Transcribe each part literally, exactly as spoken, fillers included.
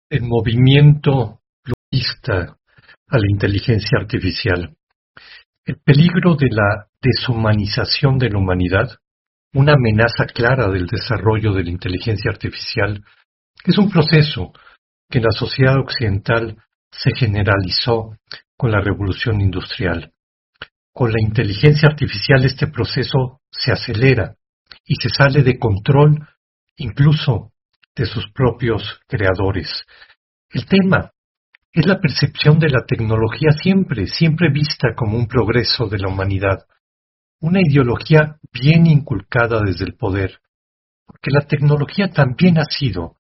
El movimiento logista a la inteligencia artificial. El peligro de la deshumanización de la humanidad, una amenaza clara del desarrollo de la inteligencia artificial, es un proceso que en la sociedad occidental se generalizó con la revolución industrial. Con la inteligencia artificial este proceso se acelera y se sale de control incluso de sus propios creadores. El tema es la percepción de la tecnología siempre, siempre vista como un progreso de la humanidad, una ideología bien inculcada desde el poder, porque la tecnología también ha sido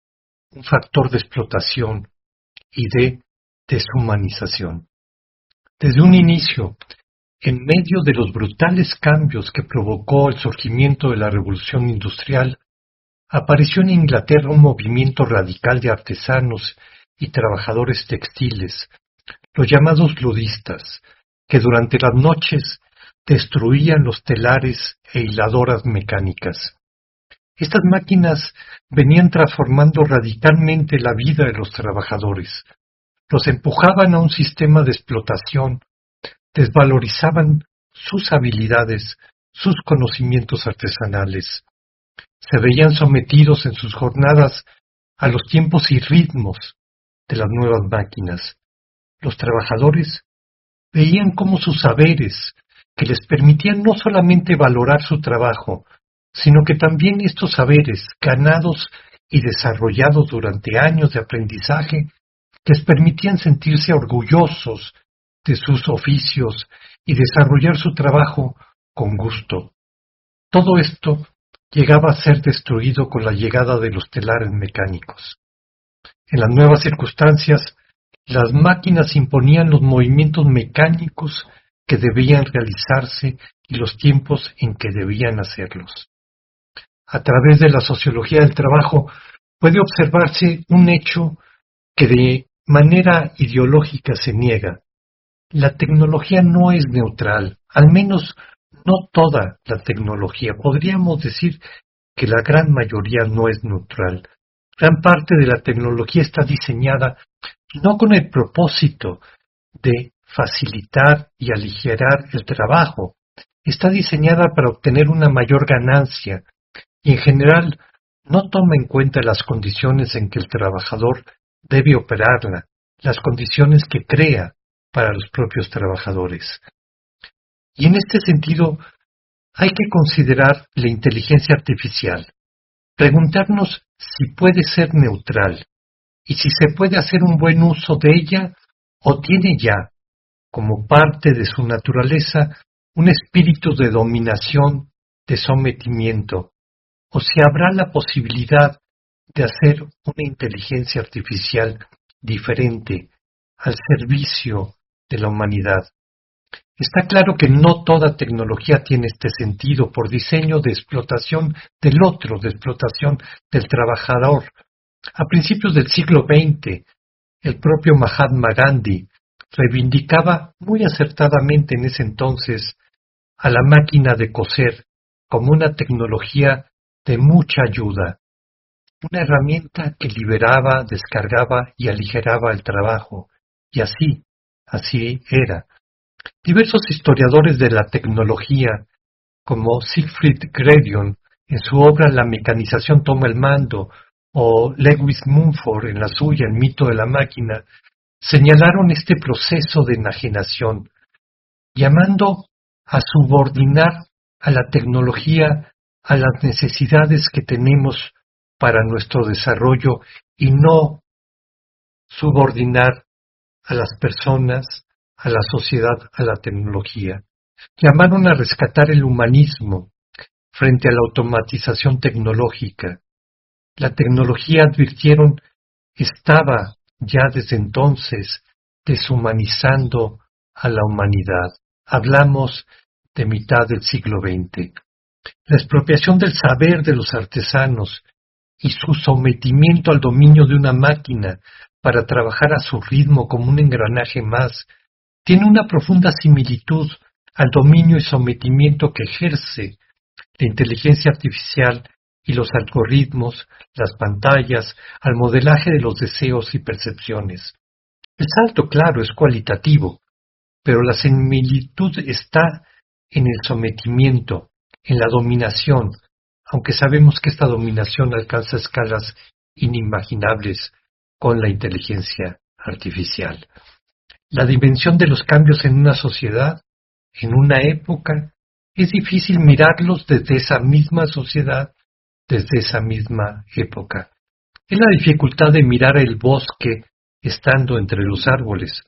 un factor de explotación y de deshumanización. Desde un inicio, en medio de los brutales cambios que provocó el surgimiento de la revolución industrial, apareció en Inglaterra un movimiento radical de artesanos y trabajadores textiles, los llamados ludistas, que durante las noches destruían los telares e hiladoras mecánicas. Estas máquinas venían transformando radicalmente la vida de los trabajadores, los empujaban a un sistema de explotación, desvalorizaban sus habilidades, sus conocimientos artesanales. Se veían sometidos en sus jornadas a los tiempos y ritmos de las nuevas máquinas. Los trabajadores veían cómo sus saberes, que les permitían no solamente valorar su trabajo, sino que también estos saberes, ganados y desarrollados durante años de aprendizaje, les permitían sentirse orgullosos de sus oficios y desarrollar su trabajo con gusto. Todo esto llegaba a ser destruido con la llegada de los telares mecánicos. En las nuevas circunstancias, las máquinas imponían los movimientos mecánicos que debían realizarse y los tiempos en que debían hacerlos. A través de la sociología del trabajo puede observarse un hecho que de manera ideológica se niega. La tecnología no es neutral, al menos no toda la tecnología. Podríamos decir que la gran mayoría no es neutral. Gran parte de la tecnología está diseñada no con el propósito de facilitar y aligerar el trabajo. Está diseñada para obtener una mayor ganancia y en general no toma en cuenta las condiciones en que el trabajador debe operarla, las condiciones que crea para los propios trabajadores. Y en este sentido, hay que considerar la inteligencia artificial, preguntarnos si puede ser neutral y si se puede hacer un buen uso de ella o tiene ya, como parte de su naturaleza, un espíritu de dominación, de sometimiento, o si habrá la posibilidad de hacer una inteligencia artificial diferente al servicio de la humanidad. Está claro que no toda tecnología tiene este sentido por diseño de explotación del otro, de explotación del trabajador. A principios del siglo veinte, el propio Mahatma Gandhi reivindicaba muy acertadamente en ese entonces a la máquina de coser como una tecnología de mucha ayuda, una herramienta que liberaba, descargaba y aligeraba el trabajo, y así, así era. Diversos historiadores de la tecnología, como Siegfried Gredion, en su obra La mecanización toma el mando, o Lewis Mumford en la suya El mito de la máquina, señalaron este proceso de enajenación, llamando a subordinar a la tecnología a las necesidades que tenemos para nuestro desarrollo y no subordinar a las personas, a la sociedad, a la tecnología. Llamaron a rescatar el humanismo frente a la automatización tecnológica. La tecnología, advirtieron, estaba ya desde entonces deshumanizando a la humanidad. Hablamos de mitad del siglo veinte. La expropiación del saber de los artesanos y su sometimiento al dominio de una máquina para trabajar a su ritmo como un engranaje más, tiene una profunda similitud al dominio y sometimiento que ejerce la inteligencia artificial y los algoritmos, las pantallas, al modelaje de los deseos y percepciones. El salto, claro, es cualitativo, pero la similitud está en el sometimiento, en la dominación, aunque sabemos que esta dominación alcanza escalas inimaginables con la inteligencia artificial. La dimensión de los cambios en una sociedad, en una época, es difícil mirarlos desde esa misma sociedad, desde esa misma época. Es la dificultad de mirar el bosque estando entre los árboles.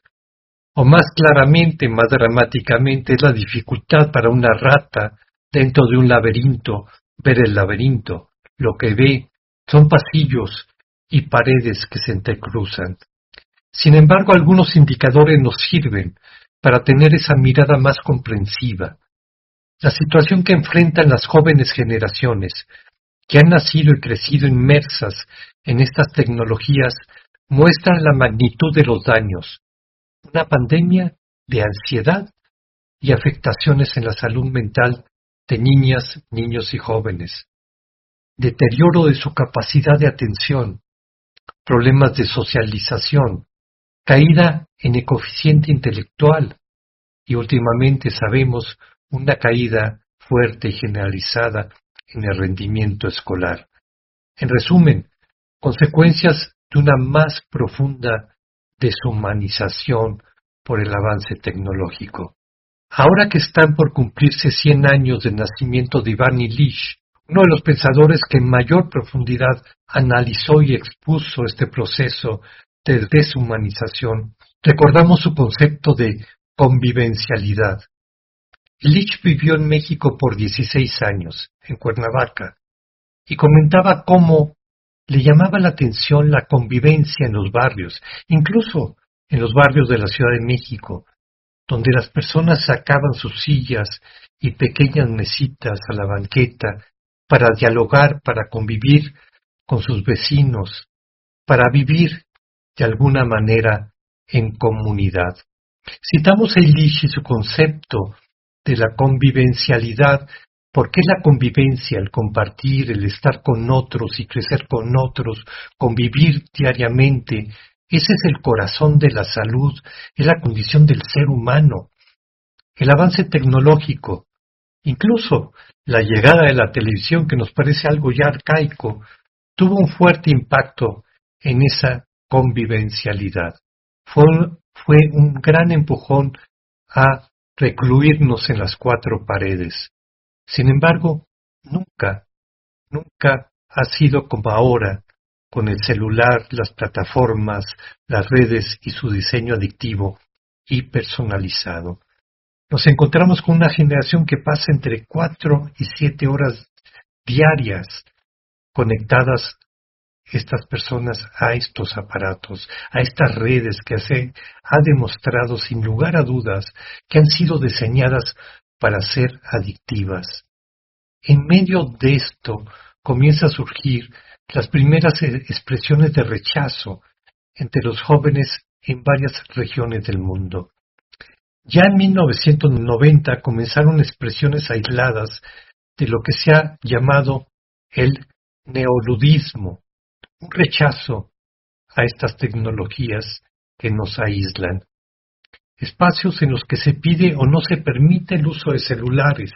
O más claramente, más dramáticamente, es la dificultad para una rata dentro de un laberinto ver el laberinto. Lo que ve son pasillos y paredes que se entrecruzan. Sin embargo, algunos indicadores nos sirven para tener esa mirada más comprensiva. La situación que enfrentan las jóvenes generaciones, que han nacido y crecido inmersas en estas tecnologías, muestran la magnitud de los daños. Una pandemia de ansiedad y afectaciones en la salud mental de niñas, niños y jóvenes. Deterioro de su capacidad de atención, problemas de socialización, caída en el coeficiente intelectual y últimamente sabemos una caída fuerte y generalizada en el rendimiento escolar. En resumen, consecuencias de una más profunda deshumanización por el avance tecnológico. Ahora que están por cumplirse cien años del nacimiento de Ivan Illich, uno de los pensadores que en mayor profundidad analizó y expuso este proceso de deshumanización, recordamos su concepto de convivencialidad. Illich vivió en México por dieciséis años, en Cuernavaca, y comentaba cómo le llamaba la atención la convivencia en los barrios, incluso en los barrios de la Ciudad de México, donde las personas sacaban sus sillas y pequeñas mesitas a la banqueta para dialogar, para convivir con sus vecinos, para vivir de alguna manera en comunidad. Citamos a Illich y su concepto de la convivencialidad, porque la convivencia, el compartir, el estar con otros y crecer con otros, convivir diariamente, ese es el corazón de la salud, es la condición del ser humano. El avance tecnológico, incluso la llegada de la televisión, que nos parece algo ya arcaico, tuvo un fuerte impacto en esa convivencialidad. Fue, fue un gran empujón a recluirnos en las cuatro paredes. Sin embargo, nunca, nunca ha sido como ahora, con el celular, las plataformas, las redes y su diseño adictivo y personalizado. Nos encontramos con una generación que pasa entre cuatro y siete horas diarias conectadas estas personas a estos aparatos, a estas redes que se ha demostrado sin lugar a dudas que han sido diseñadas para ser adictivas. En medio de esto comienza a surgir las primeras expresiones de rechazo entre los jóvenes en varias regiones del mundo. Ya en mil novecientos noventa comenzaron expresiones aisladas de lo que se ha llamado el neoludismo, un rechazo a estas tecnologías que nos aíslan. Espacios en los que se pide o no se permite el uso de celulares.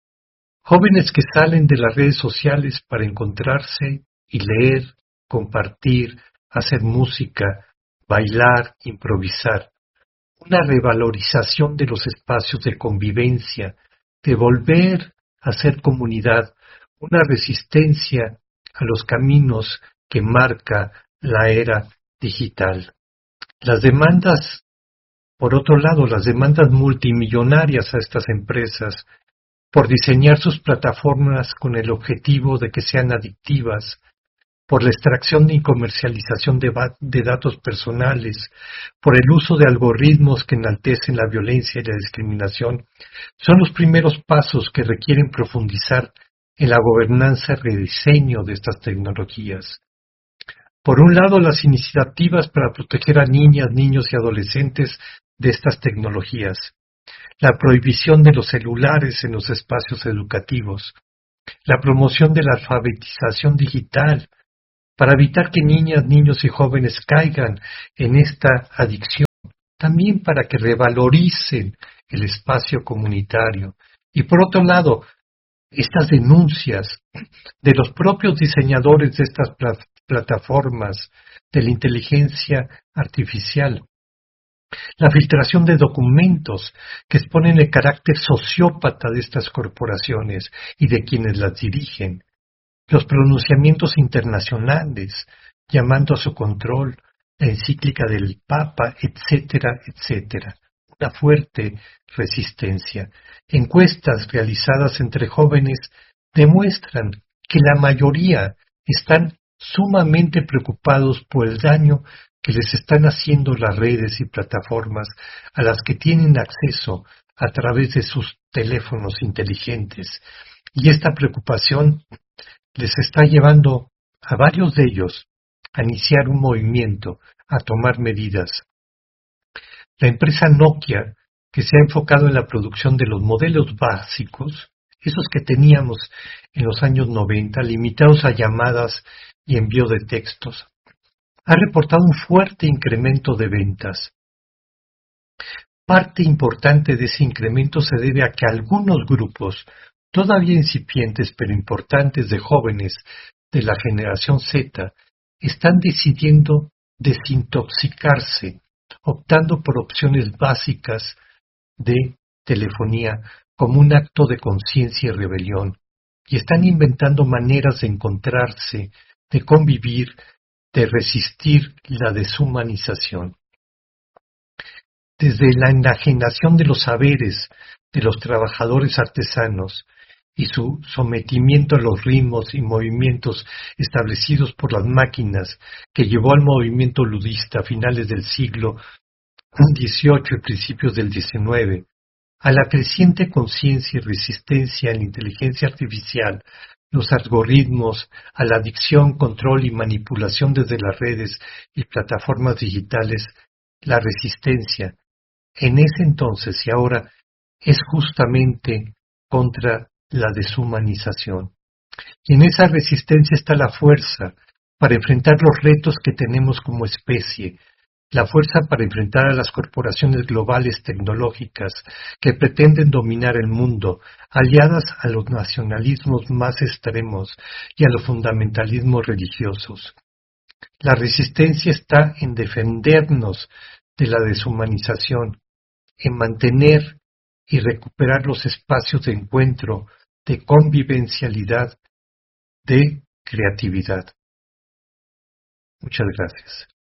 Jóvenes que salen de las redes sociales para encontrarse y leer, compartir, hacer música, bailar, improvisar. Una revalorización de los espacios de convivencia, de volver a ser comunidad, una resistencia a los caminos que marca la era digital. Las demandas, por otro lado, las demandas multimillonarias a estas empresas por diseñar sus plataformas con el objetivo de que sean adictivas, por la extracción y comercialización de, de datos personales, por el uso de algoritmos que enaltecen la violencia y la discriminación, son los primeros pasos que requieren profundizar en la gobernanza y rediseño de estas tecnologías. Por un lado, las iniciativas para proteger a niñas, niños y adolescentes de estas tecnologías, la prohibición de los celulares en los espacios educativos, la promoción de la alfabetización digital, para evitar que niñas, niños y jóvenes caigan en esta adicción, también para que revaloricen el espacio comunitario. Y por otro lado, estas denuncias de los propios diseñadores de estas plat- plataformas de la inteligencia artificial, la filtración de documentos que exponen el carácter sociópata de estas corporaciones y de quienes las dirigen, los pronunciamientos internacionales llamando a su control, la encíclica del Papa, etcétera, etcétera. Una fuerte resistencia. Encuestas realizadas entre jóvenes demuestran que la mayoría están sumamente preocupados por el daño que les están haciendo las redes y plataformas a las que tienen acceso a través de sus teléfonos inteligentes. Y esta preocupación les está llevando a varios de ellos a iniciar un movimiento, a tomar medidas. La empresa Nokia, que se ha enfocado en la producción de los modelos básicos, esos que teníamos en los años noventa, limitados a llamadas y envío de textos, ha reportado un fuerte incremento de ventas. Parte importante de ese incremento se debe a que algunos grupos, todavía incipientes pero importantes de jóvenes de la generación Z, están decidiendo desintoxicarse, optando por opciones básicas de telefonía como un acto de conciencia y rebelión, y están inventando maneras de encontrarse, de convivir, de resistir la deshumanización. Desde la enajenación de los saberes de los trabajadores artesanos y su sometimiento a los ritmos y movimientos establecidos por las máquinas que llevó al movimiento ludista a finales del siglo dieciocho y principios del diecinueve, a la creciente conciencia y resistencia a la inteligencia artificial, los algoritmos, a la adicción, control y manipulación desde las redes y plataformas digitales, la resistencia, en ese entonces y ahora, es justamente contra la deshumanización. Y en esa resistencia está la fuerza para enfrentar los retos que tenemos como especie, la fuerza para enfrentar a las corporaciones globales tecnológicas que pretenden dominar el mundo, aliadas a los nacionalismos más extremos y a los fundamentalismos religiosos. La resistencia está en defendernos de la deshumanización, en mantener y recuperar los espacios de encuentro, de convivencialidad, de creatividad. Muchas gracias.